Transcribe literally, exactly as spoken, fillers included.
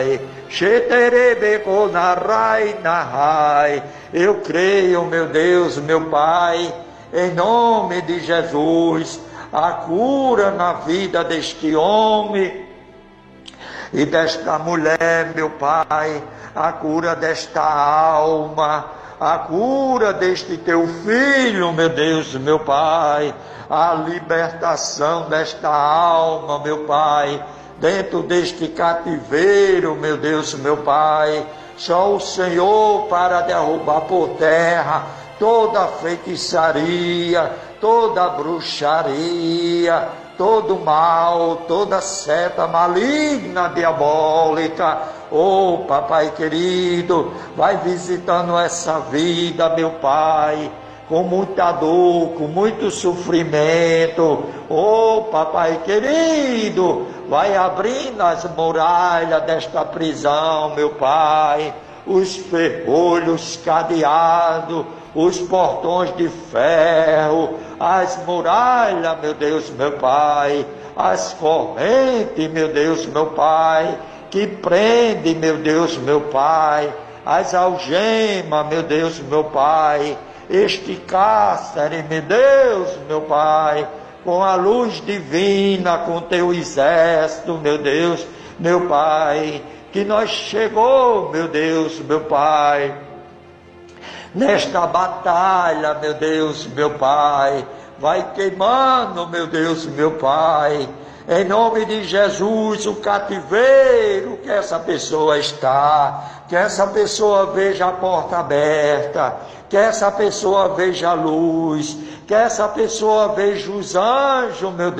Eu creio, meu Deus, meu Pai, em nome de Jesus, a cura na vida deste homem e desta mulher, meu Pai, a cura desta alma, a cura deste teu filho, meu Deus, meu Pai, a libertação desta alma, meu Pai, dentro deste cativeiro, meu Deus, meu Pai. Só o Senhor para derrubar por terra toda feitiçaria, toda bruxaria, todo mal, toda seta maligna, diabólica. Oh, papai querido, vai visitando essa vida, meu Pai, com muita dor, com muito sofrimento. Oh, papai querido, vai abrindo as muralhas desta prisão, meu Pai, os ferrolhos cadeados, os portões de ferro, as muralhas, meu Deus, meu Pai, as correntes, meu Deus, meu Pai, que prende, meu Deus, meu Pai, as algemas, meu Deus, meu Pai, este cárcere, meu Deus, meu Pai, com a luz divina, com teu exército, meu Deus, meu Pai, que nós chegou, meu Deus, meu Pai, nesta batalha, meu Deus, meu Pai, vai queimando, meu Deus, meu Pai, em nome de Jesus, o cativeiro que essa pessoa está, que essa pessoa veja a porta aberta, que essa pessoa veja a luz, que essa pessoa veja os anjos, meu